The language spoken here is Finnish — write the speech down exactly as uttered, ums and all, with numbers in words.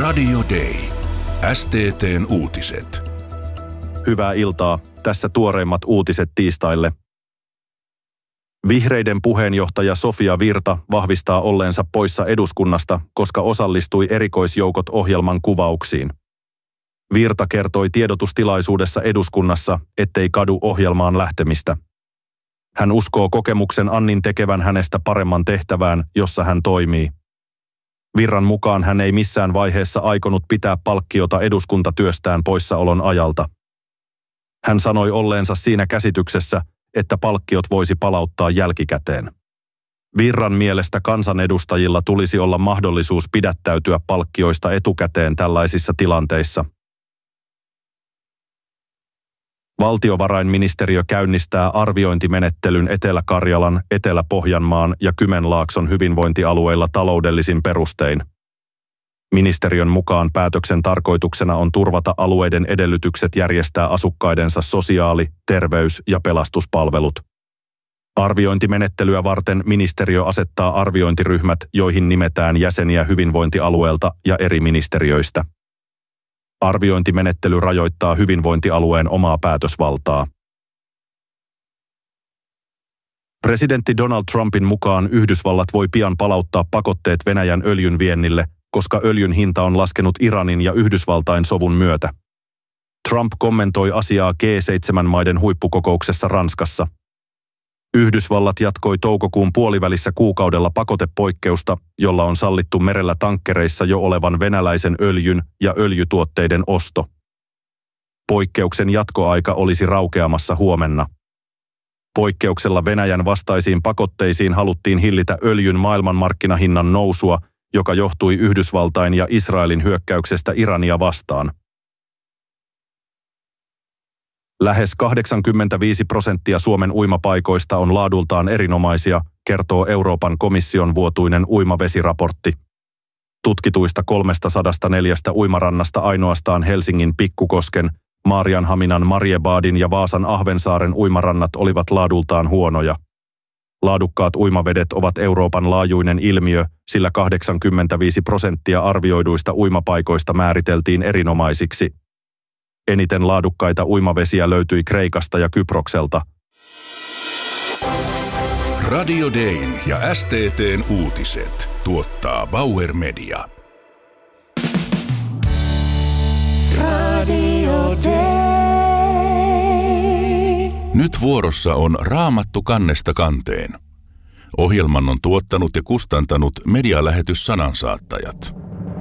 Radio Day. S T T:n uutiset. Hyvää iltaa. Tässä tuoreimmat uutiset tiistaille. Vihreiden puheenjohtaja Sofia Virta vahvistaa olleensa poissa eduskunnasta, koska osallistui erikoisjoukot ohjelman kuvauksiin. Virta kertoi tiedotustilaisuudessa eduskunnassa, ettei kadu ohjelmaan lähtemistä. Hän uskoo kokemuksen Annin tekevän hänestä paremman tehtävään, jossa hän toimii. Virran mukaan hän ei missään vaiheessa aikonut pitää palkkiota eduskuntatyöstään poissaolon ajalta. Hän sanoi olleensa siinä käsityksessä, että palkkiot voisi palauttaa jälkikäteen. Virran mielestä kansanedustajilla tulisi olla mahdollisuus pidättäytyä palkkioista etukäteen tällaisissa tilanteissa. Valtiovarainministeriö käynnistää arviointimenettelyn Etelä-Karjalan, Etelä-Pohjanmaan ja Kymenlaakson hyvinvointialueilla taloudellisin perustein. Ministeriön mukaan päätöksen tarkoituksena on turvata alueiden edellytykset järjestää asukkaidensa sosiaali-, terveys- ja pelastuspalvelut. Arviointimenettelyä varten ministeriö asettaa arviointiryhmät, joihin nimetään jäseniä hyvinvointialueelta ja eri ministeriöistä. Arviointimenettely rajoittaa hyvinvointialueen omaa päätösvaltaa. Presidentti Donald Trumpin mukaan Yhdysvallat voi pian palauttaa pakotteet Venäjän öljyn viennille, koska öljyn hinta on laskenut Iranin ja Yhdysvaltain sovun myötä. Trump kommentoi asiaa G seitsemän maiden huippukokouksessa Ranskassa. Yhdysvallat jatkoi toukokuun puolivälissä kuukaudella pakotepoikkeusta, jolla on sallittu merellä tankkereissa jo olevan venäläisen öljyn ja öljytuotteiden osto. Poikkeuksen jatkoaika olisi raukeamassa huomenna. Poikkeuksella Venäjän vastaisiin pakotteisiin haluttiin hillitä öljyn maailmanmarkkinahinnan nousua, joka johtui Yhdysvaltain ja Israelin hyökkäyksestä Irania vastaan. Lähes kahdeksankymmentäviisi prosenttia Suomen uimapaikoista on laadultaan erinomaisia, kertoo Euroopan komission vuotuinen uimavesiraportti. Tutkituista kolmesataaneljä uimarannasta ainoastaan Helsingin Pikkukosken, Maarianhaminan Mariebadin ja Vaasan Ahvensaaren uimarannat olivat laadultaan huonoja. Laadukkaat uimavedet ovat Euroopan laajuinen ilmiö, sillä kahdeksankymmentäviisi prosenttia arvioiduista uimapaikoista määriteltiin erinomaisiksi. Eniten laadukkaita uimavesiä löytyi Kreikasta ja Kyprokselta. Radio Dayn ja S T T:n uutiset tuottaa Bauer Media. Radio Day. Nyt vuorossa on Raamattu kannesta kanteen. Ohjelman on tuottanut ja kustantanut medialähetys Sanansaattajat.